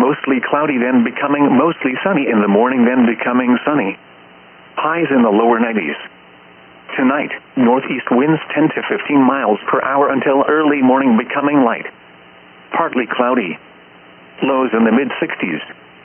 mostly cloudy then becoming mostly sunny in the morning then becoming sunny. Highs in the lower 90s. Tonight, northeast winds 10 to 15 miles per hour until early morning becoming light. Partly cloudy. Lows in the mid-60s.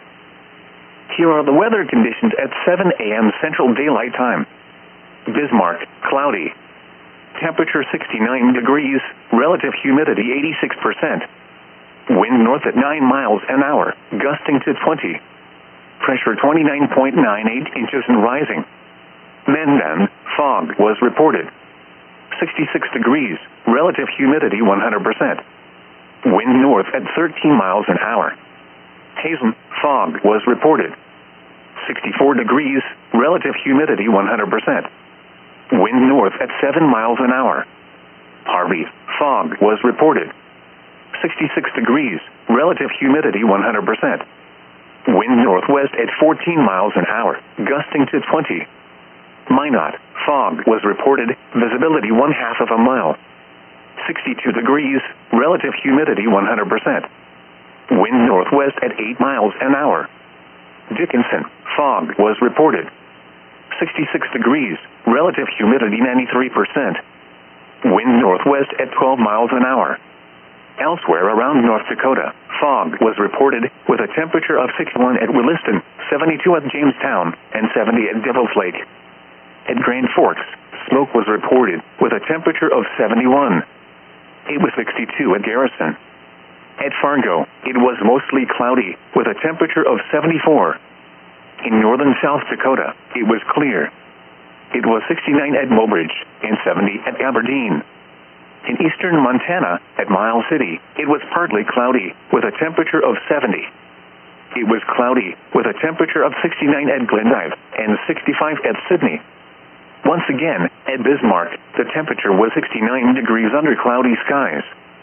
Here are the weather conditions at 7 a.m. Central Daylight Time. Bismarck, cloudy. Temperature 69 degrees, relative humidity 86%. Wind north at 9 miles an hour, gusting to 20. Pressure 29.98 inches and rising. Mandan, fog was reported. 66 degrees, relative humidity 100%. Wind north at 13 miles an hour. Hazen, fog was reported. 64 degrees, relative humidity 100%. Wind north at 7 miles an hour. Harvey, fog was reported. 66 degrees, relative humidity 100%. Wind northwest at 14 miles an hour, gusting to 20. Minot, fog was reported, visibility 1/2 of a mile. 62 degrees, relative humidity 100%. Wind northwest at 8 miles an hour. Dickinson, fog was reported. 66 degrees, relative humidity 93%. Wind northwest at 12 miles an hour. Elsewhere around North Dakota, fog was reported with a temperature of 61 at Williston, 72 at Jamestown, and 70 at Devil's Lake. At Grand Forks, smoke was reported with a temperature of 71. It was 62 at Garrison. At Fargo, it was mostly cloudy with a temperature of 74. In northern South Dakota, it was clear. It was 69 at Mobridge and 70 at Aberdeen. In eastern Montana, at Miles City, it was partly cloudy with a temperature of 70. It was cloudy with a temperature of 69 at Glendive and 65 at Sydney. Once again, at Bismarck, the temperature was 69 degrees under cloudy skies.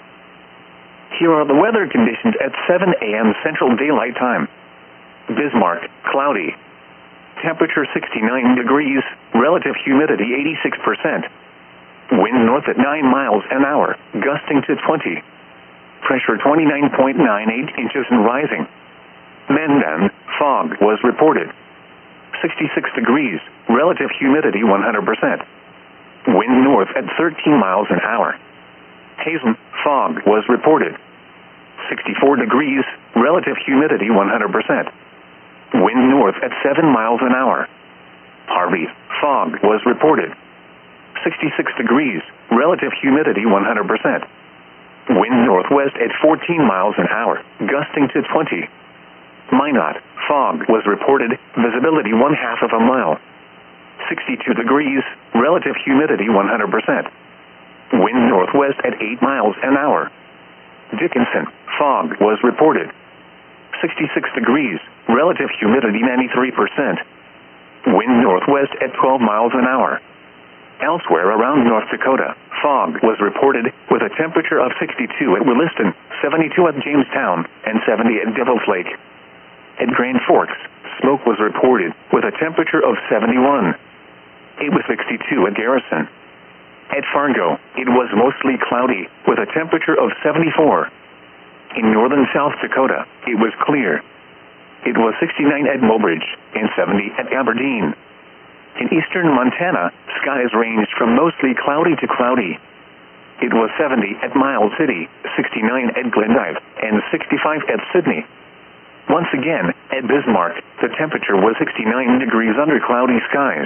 Here are the weather conditions at 7 a.m. Central Daylight Time. Bismarck, cloudy. Temperature 69 degrees, relative humidity 86%. Wind north at 9 miles an hour, gusting to 20. Pressure 29.98 inches and rising. Mandan, fog was reported. 66 degrees, relative humidity 100%. Wind north at 13 miles an hour. Hazen, fog was reported. 64 degrees, relative humidity 100%. Wind north at 7 miles an hour. Harvey, fog was reported. 66 degrees, relative humidity 100%. Wind northwest at 14 miles an hour, gusting to 20. Minot, fog was reported, visibility 1/2 of a mile. 62 degrees, relative humidity 100%. Wind northwest at 8 miles an hour. Dickinson, fog was reported. 66 degrees, relative humidity 93%. Wind northwest at 12 miles an hour. Elsewhere around North Dakota, fog was reported with a temperature of 62 at Williston, 72 at Jamestown, and 70 at Devil's Lake. At Grand Forks, smoke was reported with a temperature of 71. It was 62 at Garrison. At Fargo, it was mostly cloudy with a temperature of 74. In northern South Dakota, it was clear. It was 69 at Mobridge and 70 at Aberdeen. In eastern Montana, skies ranged from mostly cloudy to cloudy. It was 70 at Miles City, 69 at Glendive, and 65 at Sydney. Once again, at Bismarck, the temperature was 69 degrees under cloudy skies.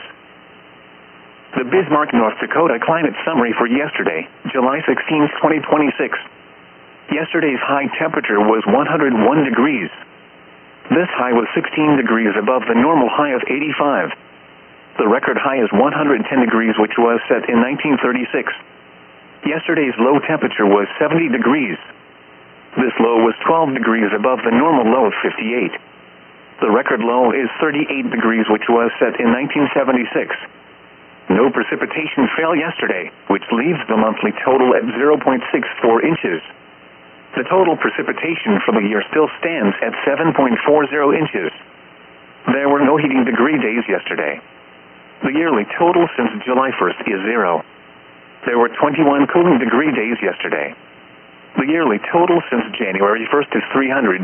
The Bismarck, North Dakota climate summary for yesterday, July 16, 2026. Yesterday's high temperature was 101 degrees. This high was 16 degrees above the normal high of 85. The record high is 110 degrees, which was set in 1936. Yesterday's low temperature was 70 degrees. This low was 12 degrees above the normal low of 58. The record low is 38 degrees, which was set in 1976. No precipitation fell yesterday, which leaves the monthly total at 0.64 inches. The total precipitation for the year still stands at 7.40 inches. There were no heating degree days yesterday. The yearly total since July 1st is 0. There were 21 cooling degree days yesterday. The yearly total since January 1st is 300.